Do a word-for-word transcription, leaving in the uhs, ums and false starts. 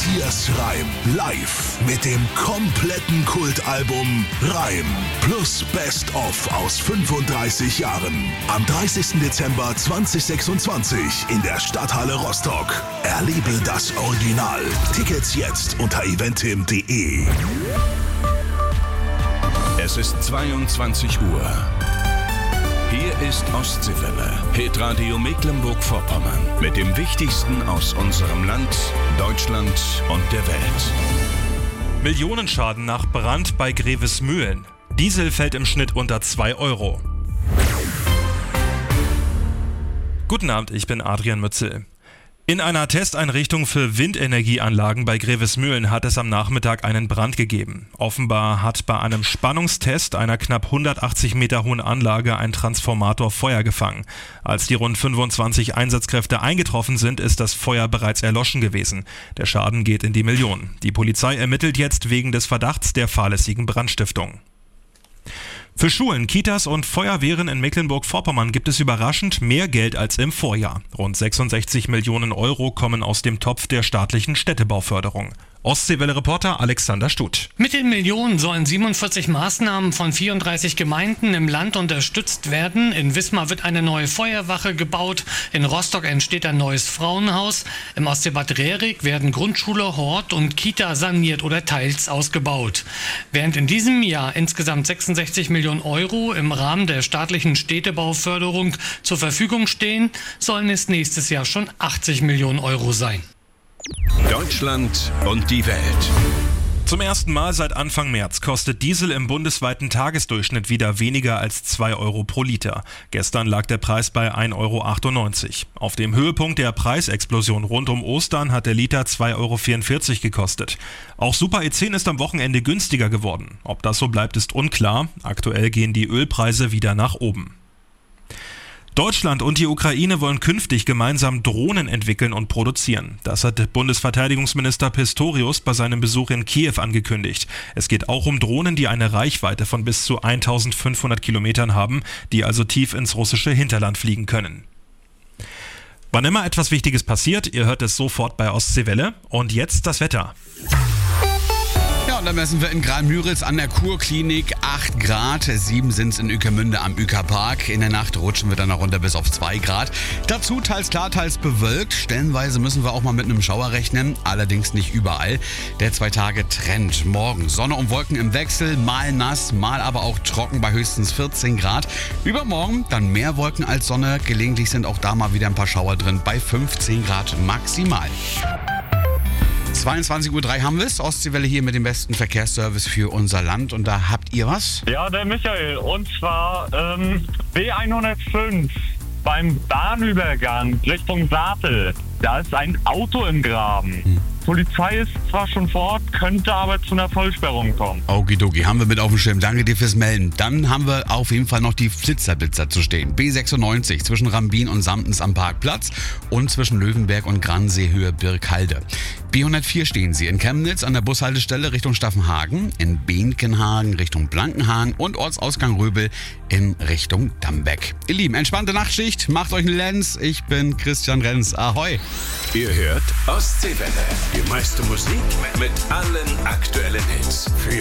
Matthias Reim live mit dem kompletten Kultalbum Reim plus Best of aus fünfunddreißig Jahren. Am dreißigsten Dezember zweitausendsechsundzwanzig in der Stadthalle Rostock. Erlebe das Original. Tickets jetzt unter eventim punkt de. Es ist zweiundzwanzig Uhr. Hier ist Ostseewelle, Hitradio Mecklenburg-Vorpommern. Mit dem Wichtigsten aus unserem Land, Deutschland und der Welt. Millionenschaden nach Brand bei Grevesmühlen. Diesel fällt im Schnitt unter zwei Euro. Guten Abend, ich bin Adrian Mützel. In einer Testeinrichtung für Windenergieanlagen bei Grevesmühlen hat es am Nachmittag einen Brand gegeben. Offenbar hat bei einem Spannungstest einer knapp hundertachtzig Meter hohen Anlage ein Transformator Feuer gefangen. Als die rund fünfundzwanzig Einsatzkräfte eingetroffen sind, ist das Feuer bereits erloschen gewesen. Der Schaden geht in die Millionen. Die Polizei ermittelt jetzt wegen des Verdachts der fahrlässigen Brandstiftung. Für Schulen, Kitas und Feuerwehren in Mecklenburg-Vorpommern gibt es überraschend mehr Geld als im Vorjahr. Rund sechsundsechzig Millionen Euro kommen aus dem Topf der staatlichen Städtebauförderung. Ostseewelle-Reporter Alexander Stuth. Mit den Millionen sollen siebenundvierzig Maßnahmen von vierunddreißig Gemeinden im Land unterstützt werden. In Wismar wird eine neue Feuerwache gebaut. In Rostock entsteht ein neues Frauenhaus. Im Ostseebad Rerik werden Grundschule, Hort und Kita saniert oder teils ausgebaut. Während in diesem Jahr insgesamt sechsundsechzig Millionen Euro im Rahmen der staatlichen Städtebauförderung zur Verfügung stehen, sollen es nächstes Jahr schon achtzig Millionen Euro sein. Deutschland und die Welt. Zum ersten Mal seit Anfang März kostet Diesel im bundesweiten Tagesdurchschnitt wieder weniger als zwei Euro pro Liter. Gestern lag der Preis bei ein Euro achtundneunzig. Auf dem Höhepunkt der Preisexplosion rund um Ostern hat der Liter zwei Euro vierundvierzig gekostet. Auch Super E zehn ist am Wochenende günstiger geworden. Ob das so bleibt, ist unklar. Aktuell gehen die Ölpreise wieder nach oben. Deutschland und die Ukraine wollen künftig gemeinsam Drohnen entwickeln und produzieren. Das hat Bundesverteidigungsminister Pistorius bei seinem Besuch in Kiew angekündigt. Es geht auch um Drohnen, die eine Reichweite von bis zu eintausendfünfhundert Kilometern haben, die also tief ins russische Hinterland fliegen können. Wann immer etwas Wichtiges passiert, ihr hört es sofort bei Ostseewelle. Und jetzt das Wetter. Ja, und dann messen wir in Graal-Müritz an der Kurklinik acht Grad. sieben sind es in Ueckermünde am Uecker-Park. In der Nacht rutschen wir dann noch runter bis auf zwei Grad. Dazu teils klar, teils bewölkt. Stellenweise müssen wir auch mal mit einem Schauer rechnen, allerdings nicht überall. Der Zwei-Tage-Trend. Morgen Sonne und Wolken im Wechsel, mal nass, mal aber auch trocken bei höchstens vierzehn Grad. Übermorgen dann mehr Wolken als Sonne. Gelegentlich sind auch da mal wieder ein paar Schauer drin bei fünfzehn Grad maximal. zweiundzwanzig Uhr drei haben wir es. Ostseewelle hier mit dem besten Verkehrsservice für unser Land. Und da habt ihr was? Ja, der Michael. Und zwar ähm, B hundertfünf beim Bahnübergang Richtung Saatel. Da ist ein Auto im Graben. Hm. Polizei ist zwar schon vor Ort, könnte aber zu einer Vollsperrung kommen. Okidoki, haben wir mit auf dem Schirm. Danke dir fürs Melden. Dann haben wir auf jeden Fall noch die Flitzerblitzer zu stehen. B sechsundneunzig zwischen Rambin und Samtens am Parkplatz und zwischen Löwenberg und Gransee Höhe Birkhalde. B hundertvier stehen sie in Chemnitz an der Bushaltestelle Richtung Staffenhagen, in Behnkenhagen Richtung Blankenhagen und Ortsausgang Röbel in Richtung Dambeck. Ihr Lieben, entspannte Nachtschicht, macht euch einen Lenz. Ich bin Christian Renz. Ahoi! Ihr hört Ostseewelle. Die meiste Musik mit allen aktuellen Hits. Für